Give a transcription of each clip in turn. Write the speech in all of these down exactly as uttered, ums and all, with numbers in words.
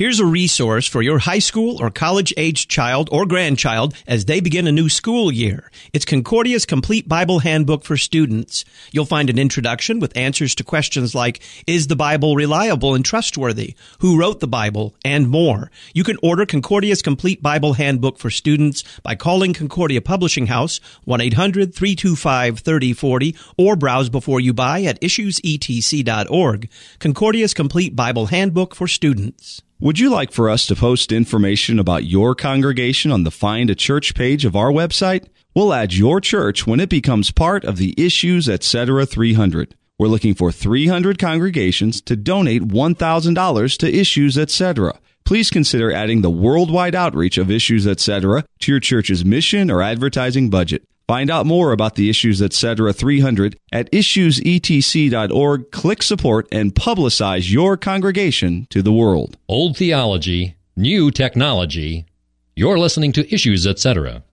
Here's a resource for your high school or college-aged child or grandchild as they begin a new school year. It's Concordia's Complete Bible Handbook for Students. You'll find an introduction with answers to questions like, is the Bible reliable and trustworthy? Who wrote the Bible? And more. You can order Concordia's Complete Bible Handbook for Students by calling Concordia Publishing House, one eight hundred, three two five, three oh four oh, or browse before you buy at issues e t c dot org. Concordia's Complete Bible Handbook for Students. Would you like for us to post information about your congregation on the Find a Church page of our website? We'll add your church when it becomes part of the Issues Etc. three hundred. We're looking for three hundred congregations to donate one thousand dollars to Issues Etc. Please consider adding the worldwide outreach of Issues Etc. to your church's mission or advertising budget. Find out more about the Issues Etc. three hundred at issues e t c dot org. Click support and publicize your congregation to the world. Old theology, new technology. You're listening to Issues Etc.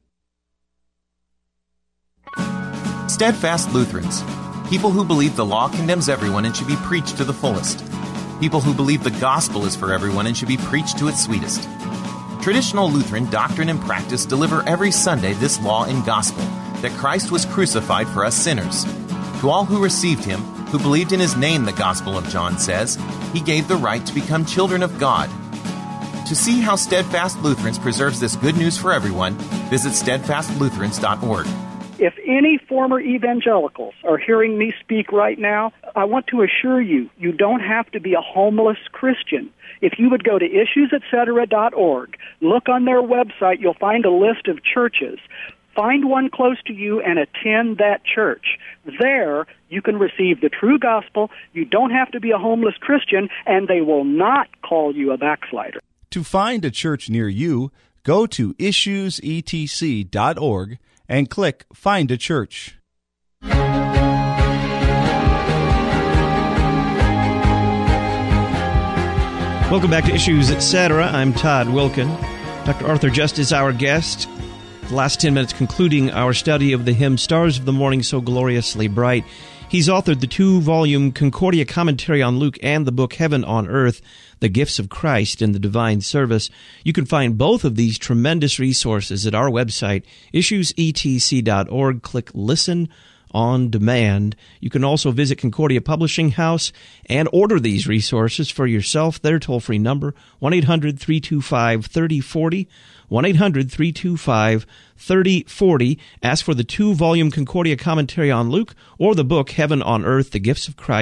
Steadfast Lutherans. People who believe the law condemns everyone and should be preached to the fullest. People who believe the gospel is for everyone and should be preached to its sweetest. Traditional Lutheran doctrine and practice deliver every Sunday this law and gospel, that Christ was crucified for us sinners. To all who received him, who believed in his name, the Gospel of John says, he gave the right to become children of God. To see how Steadfast Lutherans preserves this good news for everyone, visit steadfast lutherans dot org. If any former evangelicals are hearing me speak right now, I want to assure you, you don't have to be a homeless Christian. If you would go to issues etc dot org, look on their website, you'll find a list of churches. Find one close to you and attend that church. There, you can receive the true gospel. You don't have to be a homeless Christian, and they will not call you a backslider. To find a church near you, go to issues e t c dot org and click Find a Church. Welcome back to Issues Etc. I'm Todd Wilkin. Doctor Arthur Just is our guest. The last ten minutes concluding our study of the hymn Stars of the Morning So Gloriously Bright. He's authored the two-volume Concordia Commentary on Luke and the book Heaven on Earth, The Gifts of Christ in the Divine Service. You can find both of these tremendous resources at our website, issues e t c dot org. Click Listen on Demand. You can also visit Concordia Publishing House and order these resources for yourself. Their toll-free number, one eight hundred, three two five, three oh four oh, one eight hundred, three two five, three oh four oh. Ask for the two-volume Concordia Commentary on Luke or the book Heaven on Earth, The Gifts of Christ